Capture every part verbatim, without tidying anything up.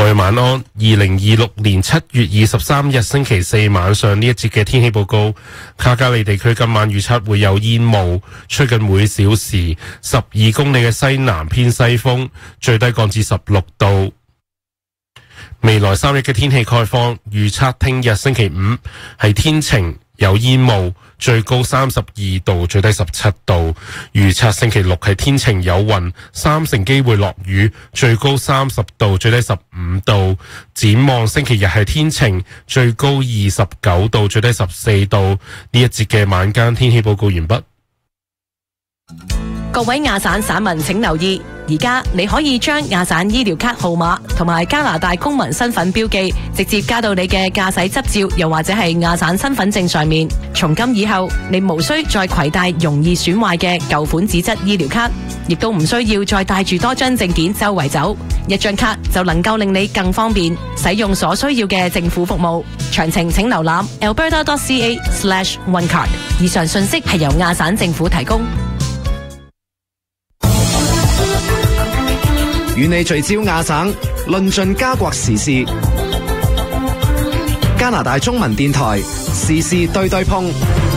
位晚安，二零二六年七月二十三日星期四晚上呢一節嘅天氣報告，卡加利地區今晚預測會有煙霧，吹近每小時十二公里嘅西南偏西風，最低降至十六度。未來三日嘅天氣概況，預測聽日星期五係天晴有煙霧，最高三十二度，最低十七度。預測星期六係天晴有雲，三成機會落雨，最高三十度，最低十五度。展望星期日係天晴，最高二十九度，最低十四度。呢一節嘅晚間天氣報告完畢。 各位亞省省民請留意，而家你可以將亞省醫療卡號碼同埋加拿大公民身份標記直接加到你嘅駕駛執照，又或者係亞省身份證上面。從今以後，你無需再攜帶容易損壞嘅舊款紙質醫療卡，亦都唔需要再帶住多張證件周圍走，一張卡就能夠令你更方便使用所需要嘅政府服務。詳情請瀏覽 alberta dot c a slash one card。以上信息係由亞省政府提供。 與你聚焦亞省，論盡加國時事。加拿大中文電台時事對對碰。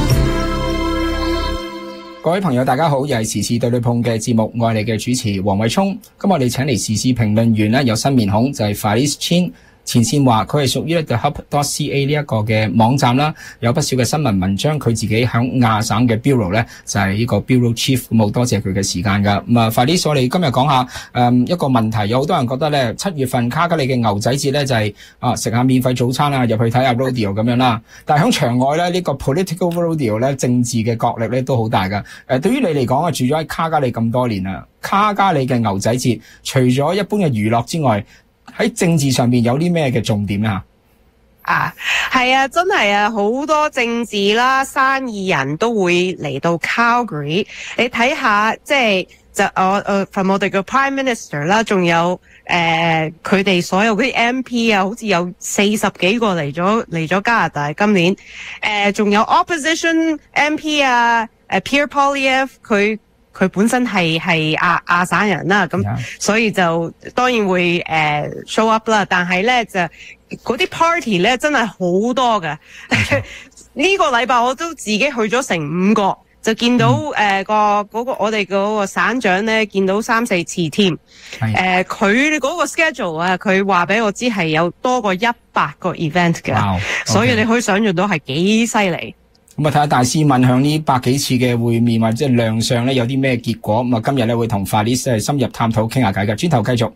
各位朋友大家好，又係時事對對碰嘅節目，我係你嘅主持黃偉聰。今日我哋請嚟時事評論員呢，有新面孔，就係 Felice Chin。前線話佢係屬於 The Hub dot C A 呢一個嘅網站啦，有不少嘅新聞文章，佢自己響亞省嘅 bureau 咧就係呢個 bureau chief， 咁好多謝佢嘅時間噶。咁啊，快啲我哋今日講下誒、嗯、一個問題，有好多人覺得咧七月份卡加利嘅牛仔節咧就係、是、啊食下免費早餐啊，入去睇下 rodeo 咁樣啦。但係響場外咧呢、這個 political rodeo 咧政治嘅角力咧都好大噶。誒、呃，對於你嚟講啊，住咗喺卡加利咁多年啦，卡加利嘅牛仔節除咗一般嘅娛樂之外，喺政治上面有啲咩嘅重點啊？ 啊，係啊，真係啊，好多政治啦、生意人都會嚟到 Calgary。你睇下，即係就我誒，from我哋嘅 Prime Minister 啦，仲有誒佢哋所有嗰啲 M P 啊，好似有四十幾個嚟咗嚟咗加拿大今年。誒、呃，仲有 Opposition M P 啊，誒 Pierre Poilievre 佢。佢本身係係亞亞省人啦，咁 Yeah. 所以就當然會誒、uh, show up 啦。但係咧就嗰啲 party 咧真係好多㗎。呢 Okay. 個禮拜我都自己去咗成五個，就見到誒、嗯 uh, 個嗰個我哋嗰個省長咧見到三四次添。誒佢嗰個 schedule 啊，佢話俾我知係有多過一百個 event 嘅，wow. okay. 所以你可以想象到係幾犀利。 咁啊，睇下大師問向呢百幾次嘅會面或者亮相咧，有啲咩結果？咁啊，今日咧會同 Felice 深入探討，傾下偈嘅。轉頭繼續。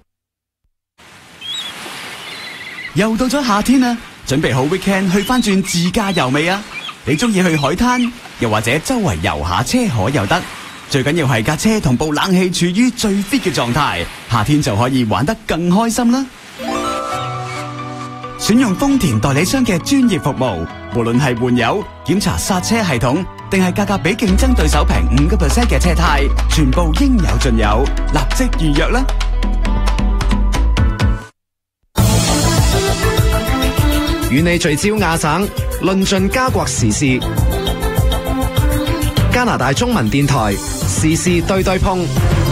又到咗夏天啦，準備好 weekend 去翻轉自駕遊未啊？你中意去海灘，又或者周圍遊下車河又得，最緊要係架車同部冷氣處於最 fit 嘅狀態，夏天就可以玩得更開心啦。選用豐田代理商嘅專業服務，無論係換油、檢查剎車系統，定係價格比競爭對手平五個 percent 嘅車胎，全部應有盡有，立即預約啦！ 與你聚焦亞省，論盡加國時事。加拿大中文電台時事對對碰。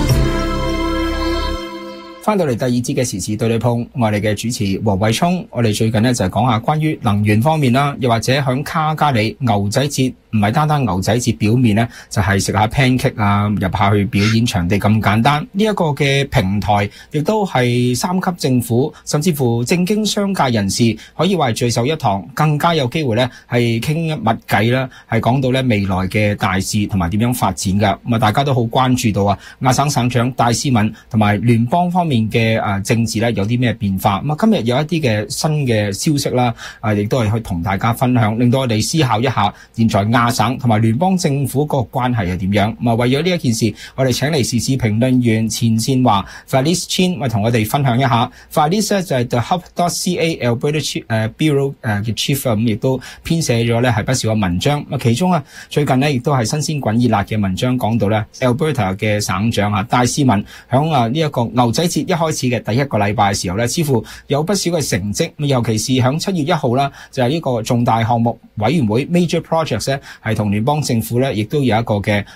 翻到嚟第二節嘅時事對對碰，我哋嘅主持黃偉聰，我哋最近呢就係講下關於能源方面啦，又或者響卡加里牛仔節，唔係單單牛仔節表面呢就係食下 pancake 啊，入下去表演場地咁簡單。呢一個嘅平台亦都係三級政府，甚至乎正經商界人士可以話係聚首一堂，更加有機會呢係傾一密偈啦，係講到呢未來嘅大事同埋點樣發展噶。咁啊，大家都好關注到啊，亞省省長戴斯敏同埋聯邦方面嘅誒政治咧有啲咩變化？咁啊，今日有一啲嘅新嘅消息啦，啊，亦都係去同大家分享，令到我哋思考一下，現在亞省同埋聯邦政府嗰個關係係點樣？咁啊，為咗呢一件事，我哋請嚟時事評論員前線話 Felice Chin， 咪同我哋分享一下。Felice 咧就係 The Hub dot C A Alberta 誒 Bureau 誒嘅 Chief， 咁亦都編寫咗咧係不少嘅文章。咁啊，其中啊最近咧亦都係新鮮滾熱辣嘅文章，講到咧 Alberta 嘅省長啊戴斯敏響啊呢一個牛仔節一開始嘅第一個禮拜嘅時候咧，似乎有不少嘅成績，尤其是響七月一號啦，就係呢個重大項目委員會 Major Projects 咧，係同聯邦政府咧，亦都有一個嘅